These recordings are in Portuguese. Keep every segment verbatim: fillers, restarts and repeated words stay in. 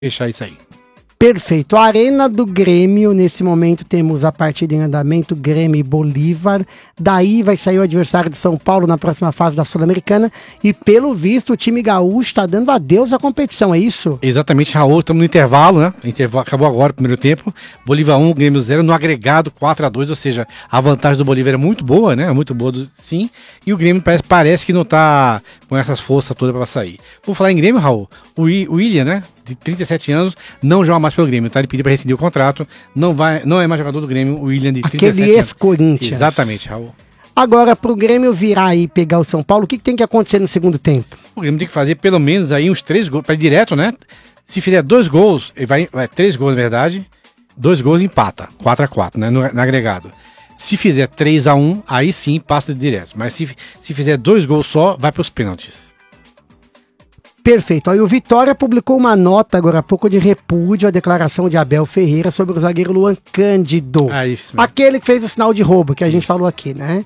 fechar isso aí. Perfeito. A Arena do Grêmio, nesse momento temos a partida em andamento, Grêmio e Bolívar. Daí vai sair o adversário de São Paulo na próxima fase da Sul-Americana. E pelo visto, o time gaúcho está dando adeus à competição, é isso? Exatamente, Raul. Estamos no intervalo, né? Intervalo, acabou agora o primeiro tempo. Bolívar um, Grêmio zero, no agregado quatro a dois, ou seja, a vantagem do Bolívar é muito boa, né? Muito boa, do, sim. E o Grêmio parece, parece que não está com essas forças todas para sair. Vou falar em Grêmio, Raul. O, I, o William, né? De trinta e sete anos, não joga mais pelo Grêmio, tá? Ele pediu para rescindir o contrato, não, vai, não é mais jogador do Grêmio, o William de trinta e sete Aquele ex-Corinthians. Exatamente, Raul. Agora, pro Grêmio virar aí e pegar o São Paulo, o que, que tem que acontecer no segundo tempo? O Grêmio tem que fazer pelo menos aí uns três gols, para ir direto, né? Se fizer dois gols, ele vai, vai três gols na verdade, dois gols empata, quatro a quatro, né? No, no agregado. Se fizer três a um, aí sim passa de direto, mas se, se fizer dois gols só, vai para os pênaltis. Perfeito. Aí o Vitória publicou uma nota agora há pouco de repúdio à declaração de Abel Ferreira sobre o zagueiro Luan Cândido. Ah, isso mesmo. Aquele que fez o sinal de roubo, que a gente falou aqui, né?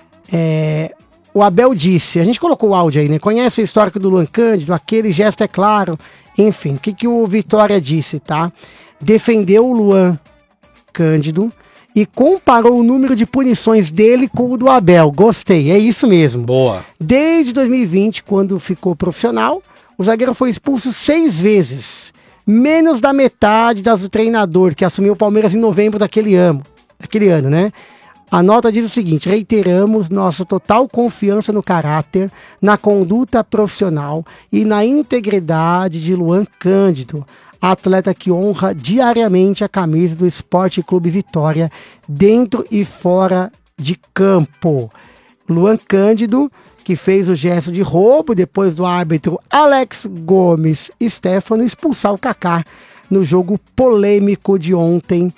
É, o Abel disse, a gente colocou o áudio aí, né? Conhece o histórico do Luan Cândido, aquele gesto é claro. Enfim, o que, que o Vitória disse, tá? Defendeu o Luan Cândido e comparou o número de punições dele com o do Abel. Gostei, é isso mesmo. Boa. Desde dois mil e vinte, quando ficou profissional, o zagueiro foi expulso seis vezes, menos da metade das do treinador, que assumiu o Palmeiras em novembro daquele ano, daquele ano, né? A nota diz o seguinte: reiteramos nossa total confiança no caráter, na conduta profissional e na integridade de Luan Cândido, atleta que honra diariamente a camisa do Esporte Clube Vitória, dentro e fora de campo. Luan Cândido, que fez o gesto de roubo depois do árbitro Alex Gomes Stefano expulsar o Kaká no jogo polêmico de ontem,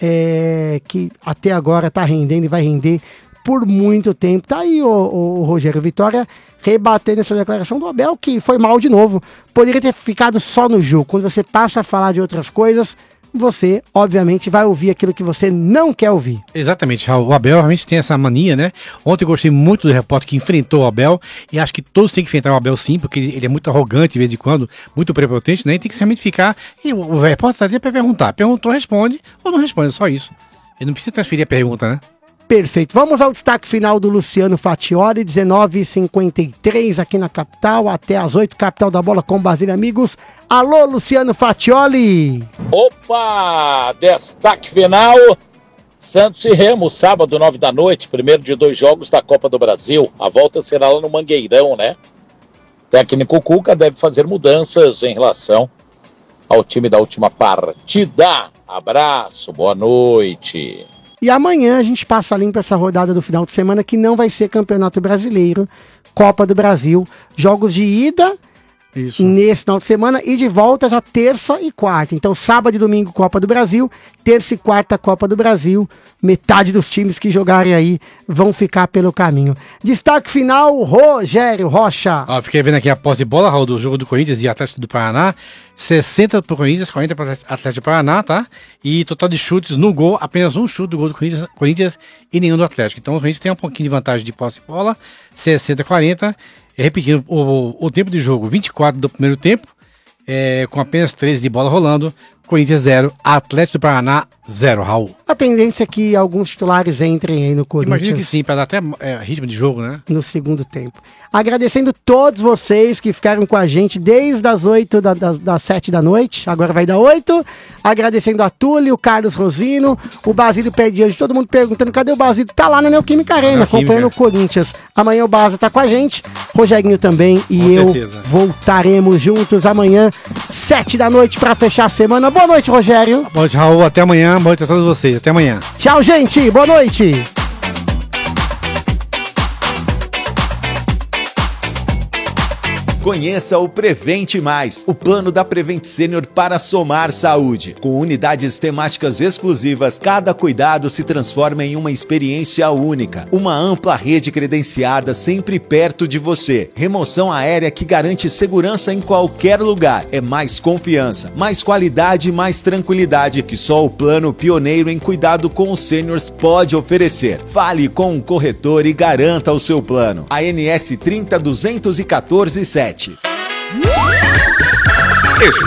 é, que até agora está rendendo e vai render por muito tempo. Tá aí o, o, o Rogério Vitória rebatendo essa declaração do Abel, que foi mal de novo. Poderia ter ficado só no jogo. Quando você passa a falar de outras coisas, você, obviamente, vai ouvir aquilo que você não quer ouvir. Exatamente, Raul. O Abel realmente tem essa mania, né? Ontem eu gostei muito do repórter que enfrentou o Abel, e acho que todos têm que enfrentar o Abel sim, porque ele, ele é muito arrogante de vez em quando, muito prepotente, né? E tem que realmente ficar... E o, o repórter está ali para perguntar. Perguntou, responde, ou não responde, é só isso. Ele não precisa transferir a pergunta, né? Perfeito. Vamos ao destaque final do Luciano Fatioli, dezenove e cinquenta e três aqui na capital, até às oito, capital da bola com Basílio Amigos. Alô, Luciano Fatioli! Opa! Destaque final, Santos e Remo, sábado, nove da noite, primeiro de dois jogos da Copa do Brasil. A volta será lá no Mangueirão, né? O técnico Cuca deve fazer mudanças em relação ao time da última partida. Abraço, boa noite. E amanhã a gente passa limpo essa rodada do final de semana, que não vai ser Campeonato Brasileiro, Copa do Brasil, jogos de ida Isso. nesse final de semana e de volta já terça e quarta. Então sábado e domingo Copa do Brasil, terça e quarta Copa do Brasil. Metade dos times que jogarem aí vão ficar pelo caminho. Destaque final, Rogério Rocha. Ah, fiquei vendo aqui a posse de bola, Raul, do jogo do Corinthians e Atlético do Paraná. sessenta para o Corinthians, quarenta para o Atlético do Paraná, tá? E total de chutes no gol, apenas um chute do gol do Corinthians, Corinthians e nenhum do Atlético. Então o Corinthians tem um pouquinho de vantagem de posse de bola, sessenta a quarenta. Repetindo o, o tempo de jogo, vinte e quatro do primeiro tempo, é, com apenas treze de bola rolando. Corinthians zero, Atlético do Paraná zero, Raul. A tendência é que alguns titulares entrem aí no Corinthians. Imagino que sim, para dar até é, ritmo de jogo, né? No segundo tempo. Agradecendo todos vocês que ficaram com a gente desde as oito da, das, das sete da noite, agora vai dar oito. Agradecendo a Túlio, o Carlos Rosino, o Basílio Pé hoje, todo mundo perguntando cadê o Basílio? Tá lá na Neoquímica Arena, acompanhando o Corinthians. Amanhã o Basa tá com a gente, Rogerinho também e com eu certeza. Voltaremos juntos amanhã, sete da noite, pra fechar a semana. Boa noite, Rogério. Boa noite, Raul. Até amanhã. Boa noite a todos vocês. Até amanhã. Tchau, gente. Boa noite. Conheça o Prevente Mais, o plano da Prevent Senior para somar saúde. Com unidades temáticas exclusivas, cada cuidado se transforma em uma experiência única. Uma ampla rede credenciada sempre perto de você. Remoção aérea que garante segurança em qualquer lugar. É mais confiança, mais qualidade e mais tranquilidade que só o plano pioneiro em cuidado com os sêniors pode oferecer. Fale com um corretor e garanta o seu plano. A N S trinta duzentos e quatorze sete. Este